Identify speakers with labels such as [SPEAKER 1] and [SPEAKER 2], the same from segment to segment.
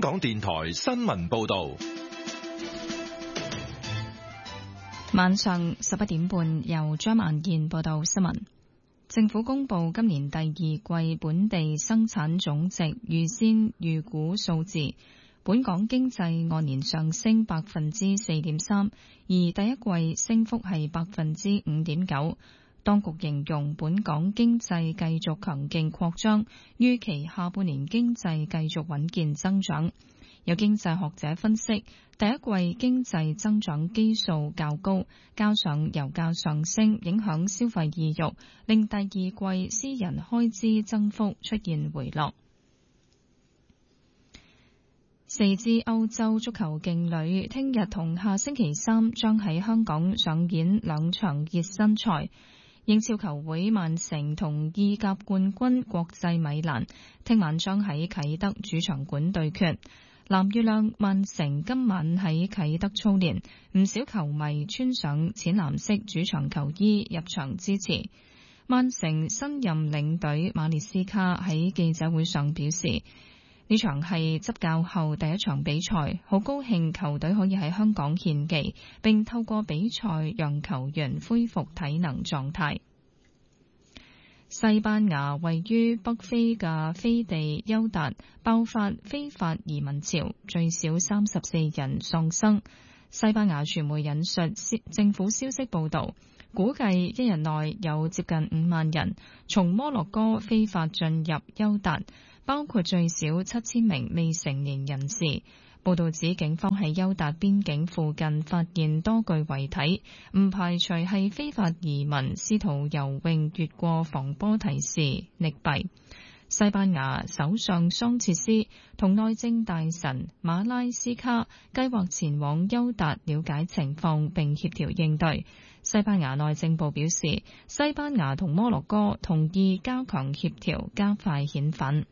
[SPEAKER 1] 港電台新聞報道。
[SPEAKER 2] 晚上11點半，由張曼燕報道新聞。政府公布今年第二季本地生產總值預先預估數字，本港經濟按年上升 4.3%， 而第一季升幅係 5.9%。當局形容本港經濟繼續強勁擴張，預期下半年經濟繼續穩健增長。有經濟學者分析，第一季經濟增長基數較高，加上油價上升影響消費意欲，令第二季私人開支增幅出現回落。4支歐洲足球勁旅聽日同下星期三將喺香港上演兩場熱身賽。英超球會曼城同意甲冠軍國際米蘭聽晚將喺啟德主場館對決。藍月亮曼城今晚喺啟德操練，唔少球迷穿上淺藍色主場球衣入場支持。曼城新任領隊馬列斯卡喺記者會上表示，呢場係執教後第一場比賽，好高興球隊可以喺香港獻技，並透過比賽讓球員恢復體能狀態。西班牙位於北非嘅飛地休達爆發非法移民潮，最少34人喪生。西班牙傳媒引述政府消息報道，估計一日內有接近5萬人從摩洛哥非法進入休達，包括最少7000名未成年人士。報道指警方喺休達邊境附近發現多具遺體，唔排除係非法移民試圖游泳越過防波堤時溺斃。西班牙首相桑切斯同內政大臣馬拉斯卡計劃前往休達了解情況並協調應對。西班牙內政部表示，西班牙同摩洛哥同意加強協調，加快遣返。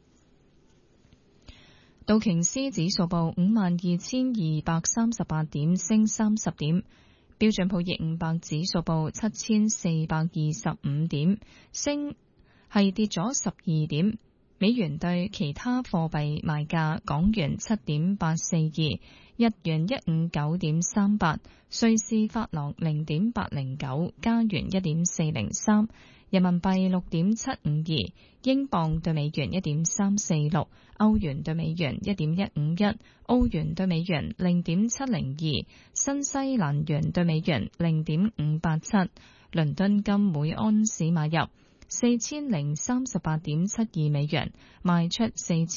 [SPEAKER 2] 道瓊斯指數報52,238點，升30點；標準普爾500指數報7,425點，跌咗12點。美元對其他貨幣賣價：港元7.842，日元159.38，瑞士法郎0.809，加元1.403。人民幣6.752，英鎊對美元1.346，歐元對美元1.151，澳元對美元0.702，新西蘭元對美元0.587。倫敦金每安士買入4038.72美元，賣出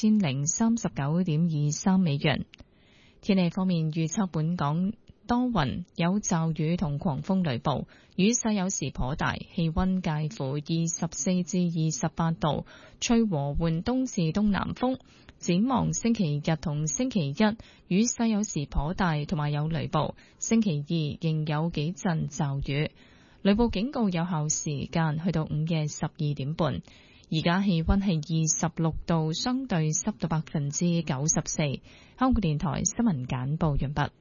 [SPEAKER 2] 4039.23美元。天氣方面預測本港多雲，有驟雨同狂風雷暴，雨勢有時頗大，氣溫介乎24至28度，吹和緩東至東南風。展望星期日同星期一，雨勢有時頗大，同埋有雷暴。星期二仍有幾陣驟雨，雷暴警告有效時間去到午夜12點半。而家氣溫係26度，相對濕度94%。香港電台新聞簡報完畢。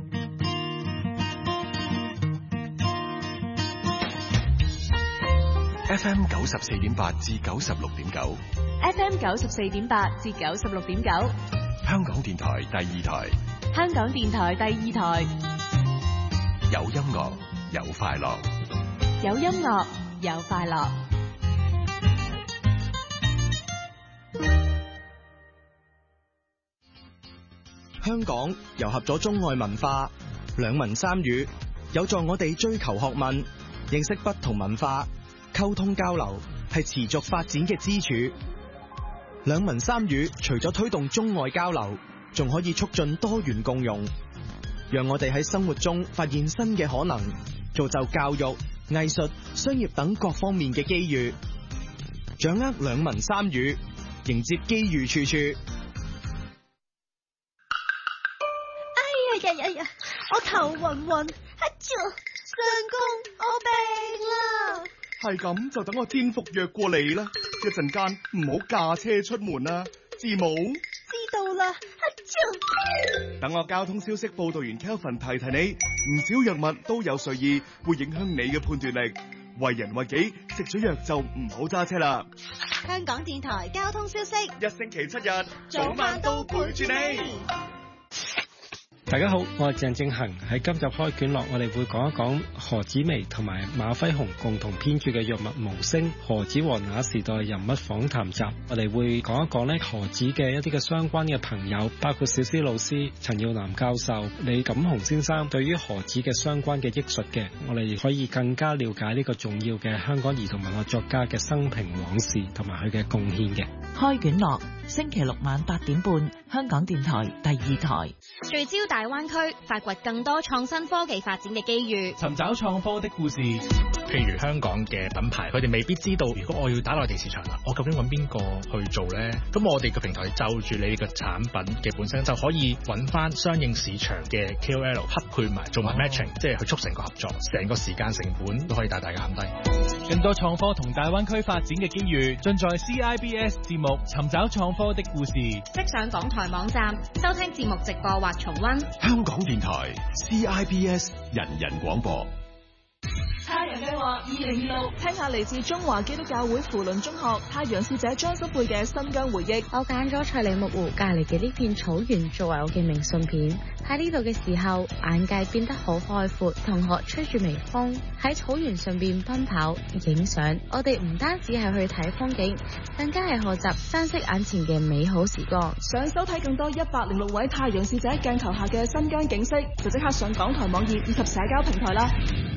[SPEAKER 1] FM 94.8至96.9
[SPEAKER 3] ，FM 94.8至96.9，
[SPEAKER 1] 香港電台第二台，
[SPEAKER 3] 香港電台第二台，
[SPEAKER 1] 有音樂有快樂，
[SPEAKER 3] 有音樂有快樂。
[SPEAKER 4] 香港糅合咗中外文化，兩文三語，有助我哋追求學問，認識不同文化。溝通交流係持續發展嘅支柱。兩文三語除咗推動中外交流，仲可以促進多元共融，讓我哋喺生活中發現新嘅可能，造就教育、藝術、商業等各方面嘅機遇。掌握兩文三語，迎接機遇處處。
[SPEAKER 5] 哎呀，我頭暈暈，相公，我病啦！
[SPEAKER 6] 係咁就等我添服藥過嚟啦，一陣間唔好駕車出門啦，知冇？
[SPEAKER 5] 知道啦，
[SPEAKER 6] 等我交通消息報道員 Kelvin 提提你，唔少藥物都有睡意，會影響你嘅判斷力。 為人為己，食咗藥就唔好揸車啦。
[SPEAKER 5] 香港電台交通消息，
[SPEAKER 6] 一星期7日，早晚都陪住你。
[SPEAKER 7] 大家好，我係鄭正恒。喺今集開卷樂，我哋會講一講何紫薇同埋馬輝鴻共同編著嘅藥物無聲何紫和那時代人物訪談集。我哋會講一講咧何紫嘅一啲嘅相關嘅朋友，包括小思老師、陳耀南教授、李錦雄先生對於何紫嘅相關嘅憶述嘅，我哋可以更加了解呢個重要嘅香港兒童文學作家嘅生平往事同埋佢嘅貢獻嘅。
[SPEAKER 8] 開卷樂，星期六晚8點半，香港電台第2台。
[SPEAKER 9] 聚焦大灣區，發掘更多創新科技發展嘅機遇，
[SPEAKER 10] 尋找創科的故事。
[SPEAKER 11] 譬如香港嘅品牌，佢哋未必知道，如果我要打內地市場啦，我究竟揾邊個去做呢？咁我哋嘅平台就住你嘅產品嘅本身，就可以揾翻相應市場嘅 KOL 匹配埋，做埋 matching，即係去促成個合作，成個時間成本都可以大大減低。
[SPEAKER 10] 更多創科同大灣區發展嘅機遇，盡在 CIBS 節目《尋找創科的故事》。
[SPEAKER 9] 即上港台網站收聽節目直播或重溫。
[SPEAKER 1] 香港電台 CIBS 人人廣播。
[SPEAKER 12] 太陽計劃2026，聽下嚟自中華基督教會扶輪中學太陽使者張心貝嘅新疆回憶。
[SPEAKER 13] 我揀咗翠梨木湖隔籬嘅呢片草原作為我嘅明信片。喺呢度嘅時候，眼界變得好開闊，同學吹住微風喺草原上邊奔跑影相。我哋唔單止係去睇風景，更加係學習珍惜眼前嘅美好時光。
[SPEAKER 12] 想收睇更多106位太陽使者鏡頭下嘅新疆景色，就即刻上港台網頁以及社交平台啦。